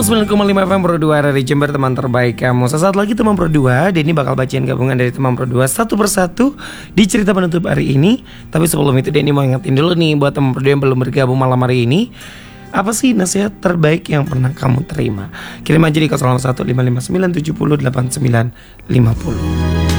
109,5 FM Pro 2 dari Jember, teman terbaik kamu. Sesaat lagi teman Pro 2, Denny bakal bacain gabungan dari teman Pro 2 satu persatu di cerita penutup hari ini. Tapi sebelum itu Denny mau ingetin dulu nih buat teman Pro 2 yang belum bergabung malam hari ini. Apa sih nasihat terbaik yang pernah kamu terima? Kirim aja di 011559708950.